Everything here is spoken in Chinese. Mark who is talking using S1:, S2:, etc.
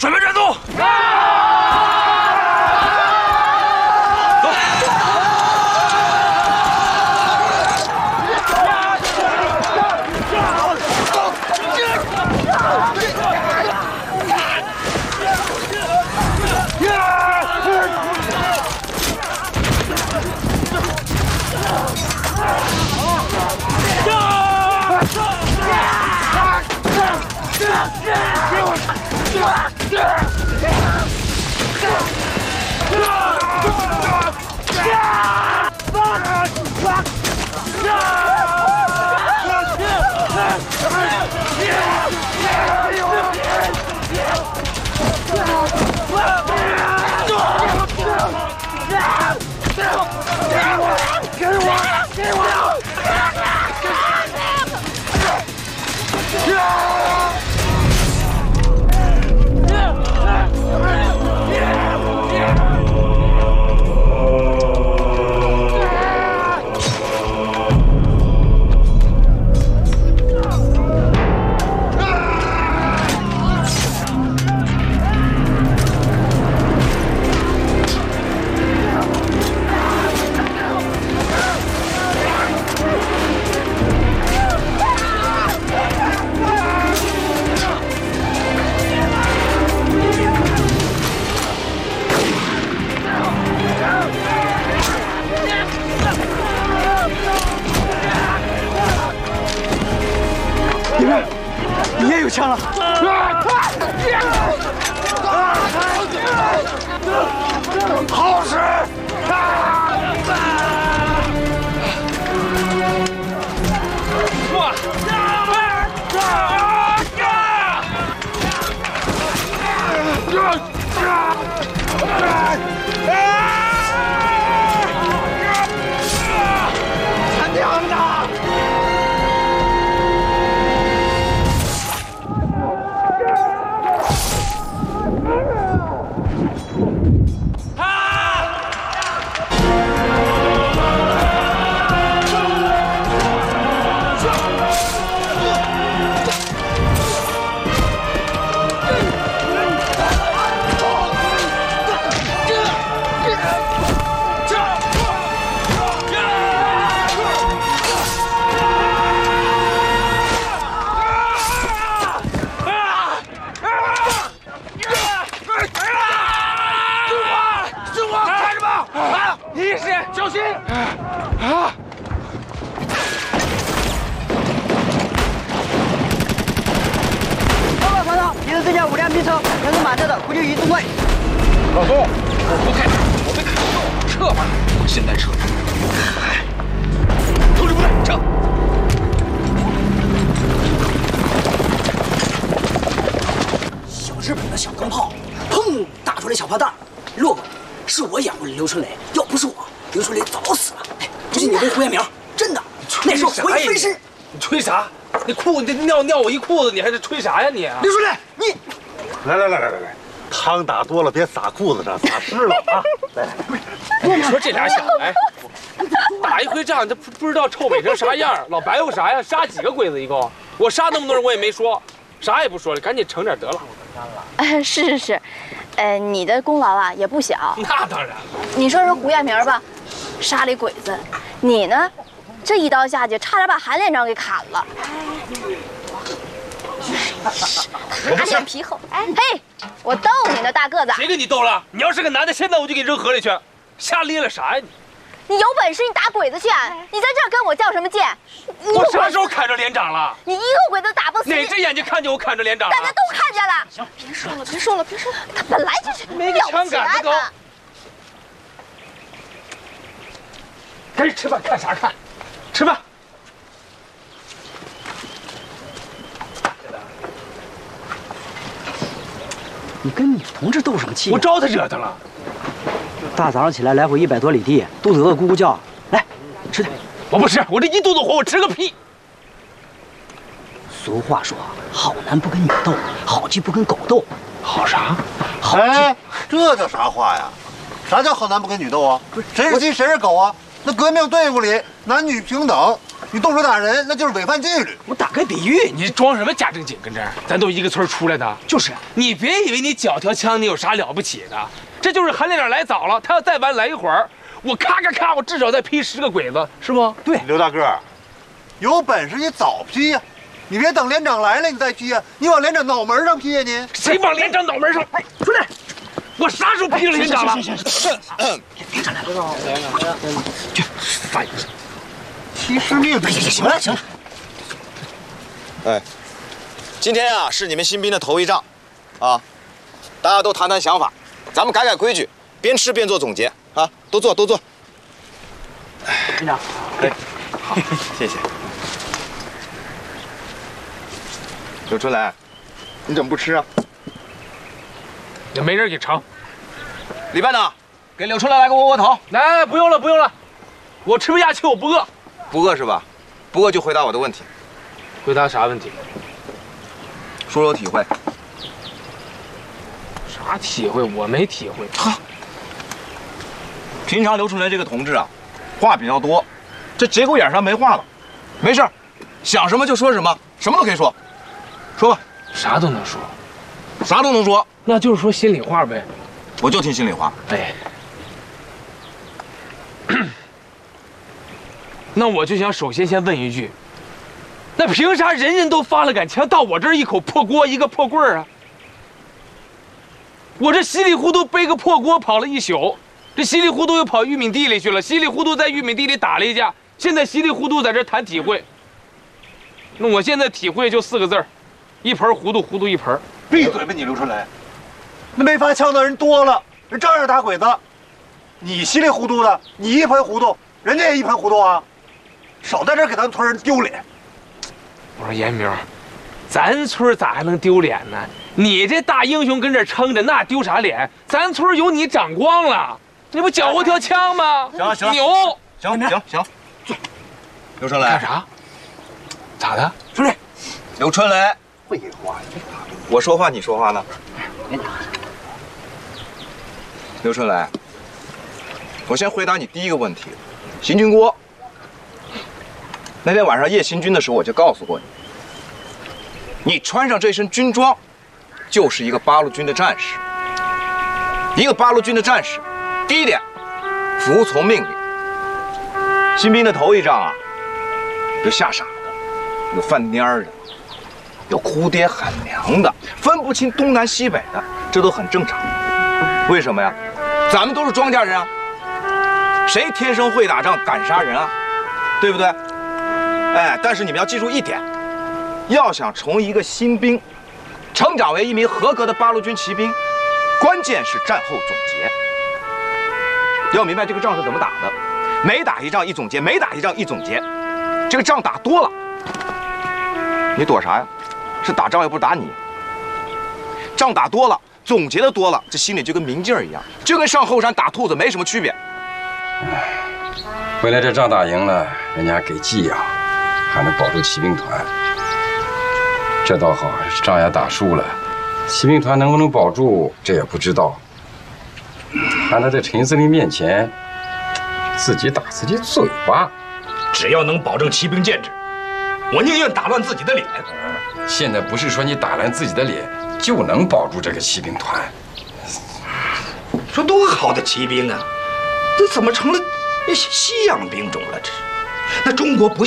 S1: 准备战斗！
S2: 你也有枪了！
S1: 好使！他娘的！ 小心！啊！
S2: 报告团长，敌人这架5辆兵车全是马车的，估计移动队。
S1: 老宋，我不开打，我们撤吧，现在撤。通知部队撤。
S2: 小日本的小钢炮，砰打出来小炮弹，落过来。是我养活了刘春雷，要不是我，刘春雷早死了。哎，不信你问胡彦明，真的，那时候我一分尸。
S1: 你吹啥？那裤子尿我一裤子，你还是吹啥呀你？
S2: 刘春雷，你
S3: 来，汤打多了别洒裤子上，洒湿了啊！来，
S1: 你说这俩小子，哎，打一回仗，他不知道臭美成啥样，老白活啥呀？杀几个鬼子一共？我杀那么多人我也没说，啥也不说了，赶紧成点得了。
S4: 是，你的功劳啊也不小。
S1: 那当然了。
S4: 你说胡彦明吧，杀了一鬼子，你呢，这一刀下去，差点把韩连长给砍了。大脸皮厚，嘿，我逗你呢，大个子。
S1: 谁跟你逗了？你要是个男的，现在我就给你扔河里去。瞎咧了啥呀你？
S4: 你有本事你打鬼子去，你在这儿跟我较什么劲？
S1: 我啥时候砍着连长了？
S4: 你一个鬼子打不死。
S1: 哪只眼睛看见我砍着连长了？
S4: 大家都看见了。
S2: 行，别说了，
S4: 他本来就是
S1: 没个枪杆子都。赶紧吃饭，看啥看？吃饭。
S2: 你跟女同志斗什么气？
S1: 我招他惹他了。
S2: 大早上起来来回100多里地，肚子饿咕咕叫。来，吃点。
S1: 我不吃，我这一肚子火，我吃个屁！
S2: 俗话说，好男不跟女斗，好鸡不跟狗斗。
S1: 好啥？
S2: 好
S3: 哎，这叫啥话呀？啥叫好男不跟女斗啊？谁是鸡谁是狗啊？那革命队伍里男女平等， 你动手打人，那就是违反纪律。
S2: 我打个比喻，
S1: 你装什么假正经跟这儿？咱都一个村出来的，
S2: 就是。
S1: 你别以为你缴条枪，你有啥了不起的？这就是韩连长来早了，他要再晚来一会儿，我咔咔咔，我至少再劈10个鬼子，是不？
S2: 对，
S3: 刘大个，有本事你早劈呀！你别等连长来了你再劈呀！你往连长脑门上劈呀你！
S1: 谁往连长脑门上？哎，出来！我啥时候劈了连长了？
S2: 行，连长来了，去翻译。
S3: 其实命令。
S2: 行了。
S5: 哎，今天啊是你们新兵的头一仗，啊，大家都谈谈想法，咱们改规矩，边吃边做总结啊，都坐。
S2: 连长，
S5: 哎，好，谢谢。刘春来，你怎么不吃啊？
S1: 也没人给盛。
S5: 李班长，给柳春来个窝窝头。
S1: 来，不用了，我吃不下去，我不饿。
S5: 不饿是吧？不饿就回答我的问题。
S1: 回答啥问题？
S5: 说说体会。
S1: 啥体会？我没体会。
S5: 平常刘春雷这个同志啊，话比较多，这节骨眼上没话了。没事，想什么就说什么，什么都可以说。说吧，
S1: 啥都能说，
S5: 啥都能说，
S1: 那就是说心里话呗。
S5: 我就听心里话。
S1: 哎，那我就想首先问一句，那凭啥人人都发了杆枪，到我这儿一口破锅一个破棍儿啊？我这稀里糊涂背个破锅跑了一宿，这稀里糊涂又跑玉米地里去了，稀里糊涂在玉米地里打了一架，现在稀里糊涂在这谈体会。那我现在体会就4个字儿，一盆糊涂一盆。
S3: 闭嘴吧你刘春雷！那没发枪的人多了，人照样打鬼子。你稀里糊涂的，你一盆糊涂，人家也一盆糊涂啊！少在这给咱们村人丢脸。
S1: 我说严明，咱村咋还能丢脸呢？你这大英雄跟这撑着，那丢啥脸？咱村有你长光了，这不缴获条枪吗？
S5: 行，
S1: 牛！
S5: 行。刘春雷
S1: 干啥？咋的？
S2: 兄弟，
S5: 刘春雷，
S3: 废话，
S5: 我说话你说话呢？刘春雷，我先回答你第一个问题，行军锅。那天晚上夜行军的时候，我就告诉过你，你穿上这身军装，就是一个八路军的战士。一个八路军的战士，第一点，服从命令。新兵的头一仗啊，有吓傻的，有犯蔫儿的，有哭爹喊娘的，分不清东南西北的，这都很正常。为什么呀？咱们都是庄稼人啊，谁天生会打仗、敢杀人啊？对不对？哎，但是你们要记住一点，要想从一个新兵成长为一名合格的八路军骑兵，关键是战后总结。要明白这个仗是怎么打的，每打一仗一总结，每打一仗一总结。这个仗打多了，你躲啥呀？是打仗又不是打你。仗打多了，总结的多了，这心里就跟明镜一样，就跟上后山打兔子没什么区别。
S6: 回来这仗打赢了，人家给给养，还能保住骑兵团，这倒好。仗也打输了，骑兵团能不能保住，这也不知道。看他在陈司令面前，自己打自己嘴巴。
S7: 只要能保证骑兵建制，我宁愿打乱自己的脸。
S6: 现在不是说你打烂自己的脸就能保住这个骑兵团。
S7: 说多好的骑兵啊，这怎么成了西洋兵种了？这是，那中国不